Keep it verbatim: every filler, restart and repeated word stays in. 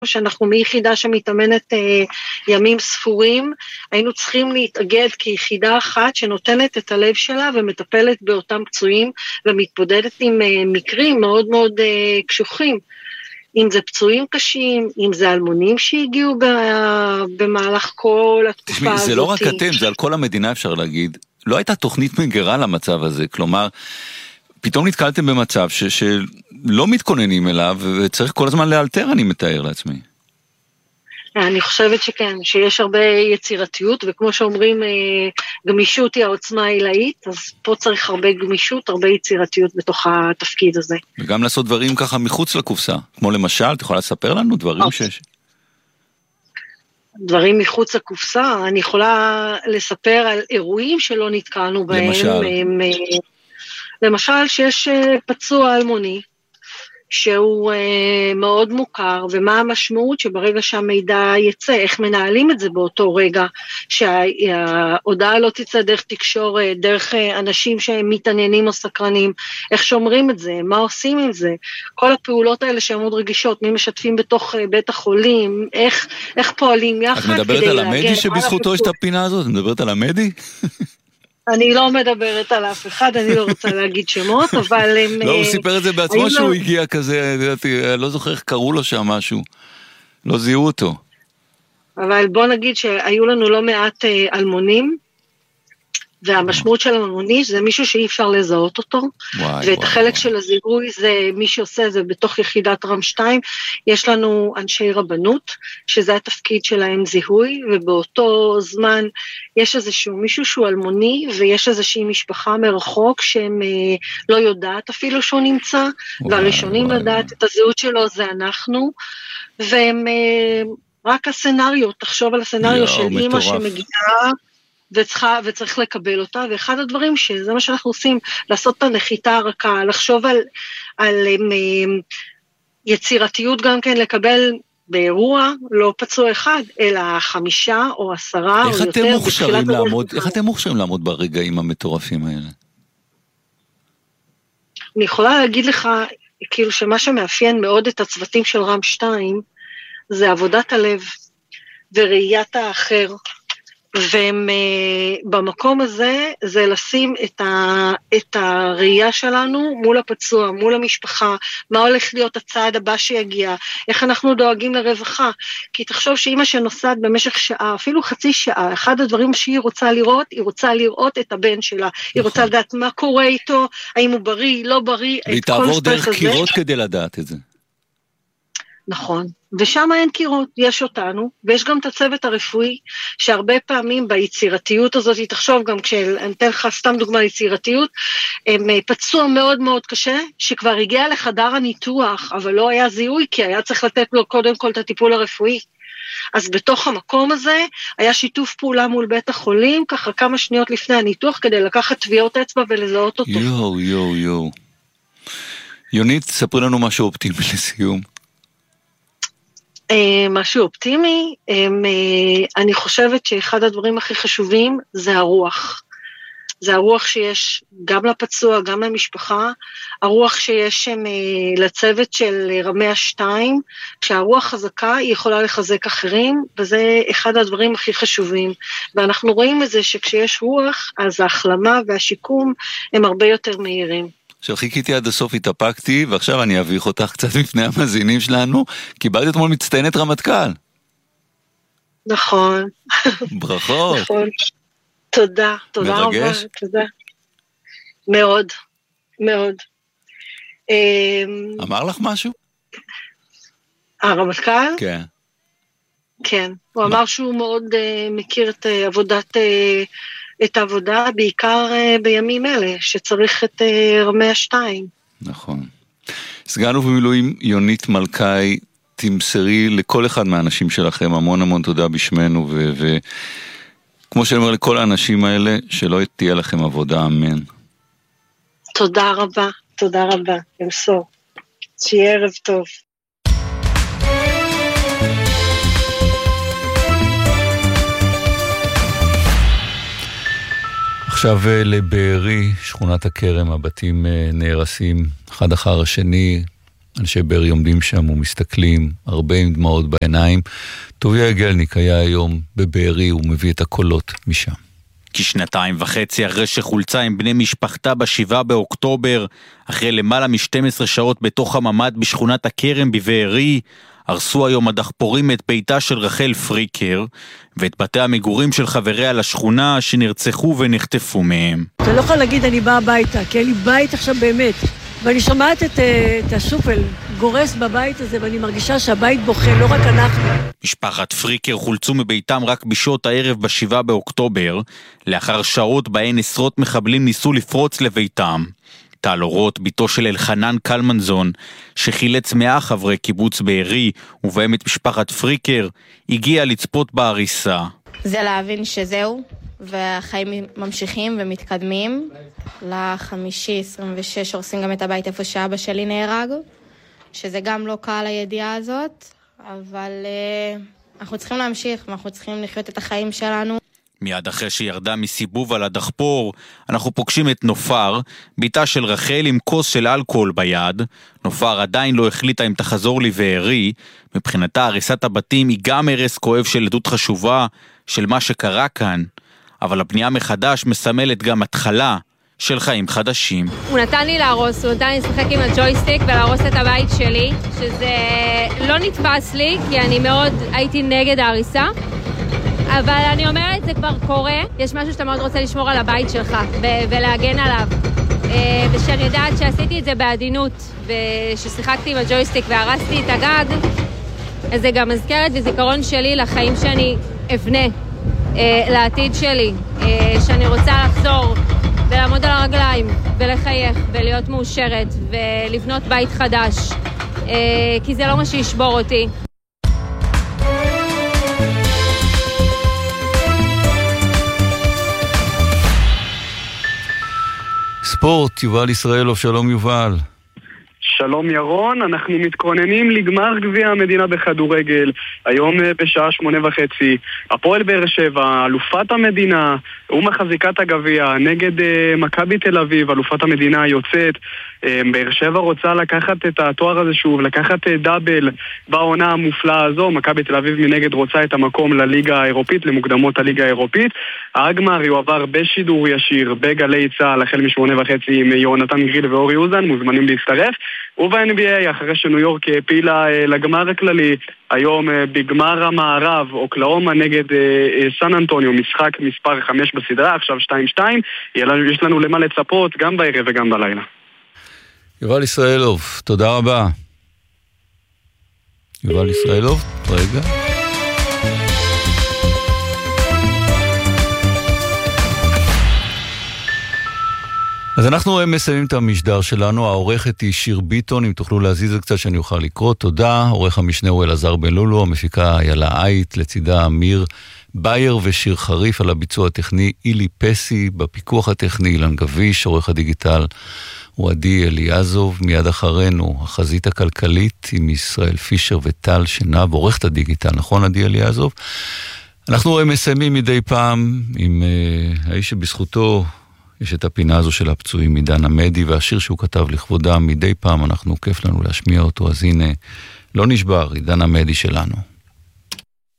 שאנחנו מיחידה שמתאמנת אה, ימים ספורים, היינו צריכים להתאגד כיחידה אחת שנותנת את הלב שלה ומטפלת באותם פצועים ומתמודדת עם אה, מקרים מאוד מאוד אה, קשוחים. אם זה פצועים קשים, אם זה אלמונים שהגיעו במהלך כל התקופה תשמעי, הזאת. זה לא רק אתם, זה על כל המדינה אפשר להגיד. לא הייתה תוכנית מגירה למצב הזה, כלומר, פתאום נתקלתם במצב ש, שלא מתכוננים אליו, וצריך כל הזמן לאלתר, אני מתאר לעצמי. אני חושבת שכן, שיש הרבה יצירתיות, וכמו שאומרים, גמישות היא העוצמה העילאית, אז פה צריך הרבה גמישות, הרבה יצירתיות בתוך התפקיד הזה. וגם לעשות דברים ככה מחוץ לקופסה, כמו למשל, את יכולה לספר לנו דברים שיש? דברים מחוץ לקופסה, אני יכולה לספר על אירועים שלא נתקענו בהם. למשל? הם, למשל שיש פצוע אלמוני, שהוא אה, מאוד מוכר, ומה המשמעות שברגע שהמידע יצא, איך מנהלים את זה באותו רגע, שההודעה לא תצא דרך תקשורת, דרך אה, אנשים שהם מתעניינים או סקרנים, איך שומרים את זה, מה עושים עם זה, כל הפעולות האלה שהן מאוד רגישות, מי משתפים בתוך אה, בית החולים, איך, איך פועלים יחד. את מדברת על המדי שבזכותו יש את הפינה הזאת? את מדברת על המדי? אני לא מדברת על אף אחד, אני לא רוצה להגיד שמות, אבל הם... לא, הוא סיפר את זה בעצמו שהוא הגיע כזה, לא זוכר איך קראו לו שם משהו, לא זיהו אותו. אבל בוא נגיד שהיו לנו לא מעט אלמונים, והמשמעות של אלמוני זה מישהו שאי אפשר לזהות אותו, ואת החלק של הזיהוי זה מי שעושה זה בתוך יחידת רם שתיים, יש לנו אנשי רבנות, שזה התפקיד שלהם זיהוי, ובאותו זמן יש איזשהו מישהו שהוא אלמוני, ויש איזושהי משפחה מרחוק שהם לא יודעת אפילו שהוא נמצא, והראשונים לדעת את הזהות שלו זה אנחנו, והם רק הסנריו, תחשוב על הסנריו של אמא שמגיעה, וצריכה, וצריך לקבל אותה, ואחד הדברים שזה מה שאנחנו עושים, לעשות את הנחיתה הרכה, לחשוב על, על um, יצירתיות גם כן, לקבל באירוע, לא פצוע אחד, אלא חמישה או עשרה או יותר. איך אתם מוכשרים לעמוד, איך אתם מוכשרים לעמוד ברגעים המטורפים האלה? אני יכולה להגיד לך, כאילו שמה שמאפיין מאוד את הצוותים של רם שתיים, זה עבודת הלב, וראיית האחר, והם במקום הזה, זה לשים את, ה, את הראייה שלנו מול הפצוע, מול המשפחה, מה הולך להיות הצעד הבא שיגיע, איך אנחנו דואגים לרווחה, כי תחשוב שאמא שנוסעת במשך שעה, אפילו חצי שעה, אחד הדברים שהיא רוצה לראות, היא רוצה לראות את הבן שלה, היא רוצה לדעת מה קורה איתו, האם הוא בריא, לא בריא, והיא תעבור דרך קירות כדי לדעת את זה. נכון, ושם אין קירות, יש אותנו, ויש גם את הצוות הרפואי, שהרבה פעמים ביצירתיות הזאת, תחשוב גם כשאני אתן לך סתם דוגמה ליצירתיות, הם פצוע מאוד מאוד קשה, שכבר הגיע לחדר הניתוח, אבל לא היה זיהוי, כי היה צריך לתת לו קודם כל את הטיפול הרפואי. אז בתוך המקום הזה, היה שיתוף פעולה מול בית החולים, ככה כמה שניות לפני הניתוח, כדי לקחת טביעות אצבע ולזהות אותו. יו, יו, יו. יונית, ספרי לנו משהו אופטימי לסיום. משהו אופטימי, אני חושבת שאחד הדברים הכי חשובים זה הרוח. זה הרוח שיש גם לפצוע, גם למשפחה, הרוח שיש לצוות של רמי השתיים, כשהרוח חזקה היא יכולה לחזק אחרים, וזה אחד הדברים הכי חשובים. ואנחנו רואים את זה שכשיש רוח, אז ההחלמה והשיקום הם הרבה יותר מהירים. עכשיו חיכיתי עד הסוף, התאפקתי, ועכשיו אני אביך אותך קצת לפני המאזינים שלנו, קיבלתי אתמול מצטיינת רמטכ"ל. נכון. ברכות. נכון. תודה, תודה רבה. מרגש? תודה. מאוד, מאוד. אמר לך משהו? הרמטכ"ל? כן. כן, הוא אמר שהוא מאוד מכיר את עבודת... את העבודה, בעיקר uh, בימים אלה, שצריך את uh, רמי השתיים. נכון. סגן ובמילואים יונית מלכאי, תמסרי לכל אחד מהאנשים שלכם, המון המון תודה בשמנו, וכמו שאני אומר לכל האנשים האלה, שלא תהיה לכם עבודה, אמן. תודה רבה, תודה רבה, אמסור. שיהיה ערב טוב. עכשיו לבארי, שכונת הכרם, הבתים נהרסים אחד אחר השני, אנשי בארי עומדים שם ומסתכלים, הרבה עם דמעות בעיניים. טוביה גלניק היה היום בבארי, הוא מביא את הקולות משם. כשנתיים וחצי אחרי שחולצה עם בני משפחתה בשבעה באוקטובר, אחרי למעלה מ-שתים עשרה שעות בתוך הממד בשכונת הכרם בבארי, הרסו היום הדחפורים את ביתה של רחל פריקר, ואת בתי המגורים של חבריה לשכונה שנרצחו ונחטפו מהם. אתה לא יכול להגיד אני באה הביתה, כי אין לי בית עכשיו באמת. ואני שומעת את, את הסופל גורס בבית הזה, ואני מרגישה שהבית בוכה, לא רק אנחנו. משפחת פריקר חולצו מביתם רק בשעות הערב בשבעה באוקטובר, לאחר שעות בהן עשרות מחבלים ניסו לפרוץ לביתם. טל אורות, ביתו של אלחנן קלמנזון, שחילץ מאה חברי קיבוץ בארי, ובהם את משפחת פריקר, הגיע לצפות בהריסה. זה להבין שזהו, והחיים ממשיכים ומתקדמים. לחמישי עשרים ושש הורסים גם את הבית איפה שאבא שלי נהרג, שזה גם לא קל הידיעה הזאת, אבל uh, אנחנו צריכים להמשיך, ואנחנו צריכים לחיות את החיים שלנו. מיד אחרי שירדה מסיבוב על הדחפור, אנחנו פוגשים את נופר, ביתה של רחל עם כוס של אלכוהול ביד. נופר עדיין לא החליטה אם תחזור לבארי. מבחינתה הריסת הבתים היא גם הרס כואב של עדות חשובה של מה שקרה כאן, אבל הבנייה מחדש מסמלת גם התחלה של חיים חדשים. הוא נתן לי להרוס, הוא נתן לי לשחק עם הג'ויסטיק ולהרוס את הבית שלי, שזה לא נתפס לי, כי אני מאוד הייתי נגד ההריסה, אבל אני אומרת, זה כבר קורה, יש משהו שאתה מאוד רוצה לשמור על הבית שלך ו- ולהגן עליו, ושאני יודעת שעשיתי את זה בעדינות, וששיחקתי עם הג'ויסטיק והרסתי את הגג, אז זה גם מזכרת וזיכרון שלי לחיים שאני אבנה, לעתיד שלי, שאני רוצה לחזור ולעמוד על הרגליים ולחייך ולהיות מאושרת ולבנות בית חדש, כי זה לא מה שישבור אותי. ספורט, יובל ישראלוב, שלום יובל. שלום ירון, אנחנו מתכוננים לגמר גביע המדינה בכדורגל, היום בשעה שמונה וחצי. הפועל באר שבע, אלופת המדינה, ומחזיקת הגביע נגד uh, מכבי תל אביב, אלופת המדינה יוצאת. uh, באר שבע רוצה לקחת את התואר הזה שוב, לקחת uh, דאבל בעונה המופלאה הזו. מכבי תל אביב מנגד רוצה את המקום לליגה האירופית, למוקדמות הליגה האירופית. הגמר יועבר בשידור ישיר בגלי צהל החל משמונה וחצי עם יונתן גריל ואורי אוזן, מוזמנים להצטרף. וב-אן בי איי, אחרי שניו יורק העפילה לגמר הכללי, היום בגמר המערב, אוקלאומה נגד סן אנטוניו, משחק מספר חמש בסדרה, עכשיו שתיים שתיים, יש לנו למה לצפות גם בערב וגם בלילה. יובל ישראלוב, תודה רבה. יובל ישראלוב, רגע. אז אנחנו מסיימים את המשדר שלנו, העורכת היא שיר ביטון, אם תוכלו להזיז את קצת שאני אוכל לקרוא, תודה. עורך המשנה הוא אלעזר בן לולו, המפיקה איילה עית, לצידה אמיר בייר ושיר חריף, על הביצוע הטכני אילי פסי, בפיקוח הטכני אילן גביש, עורך הדיגיטל הוא עדי אליעזוב, מיד אחרינו החזית הכלכלית עם ישראל פישר וטל שנב, עורכת הדיגיטל, נכון עדי אליעזוב? אנחנו מסיימים מדי פעם עם uh, האיש שבזכותו יש את הפינה הזו של הפצועים מדן עמדי, והשיר שהוא כתב לכבודם מדי פעם אנחנו, כיף לנו להשמיע אותו, אז הנה, לא נשבר, דן עמדי שלנו.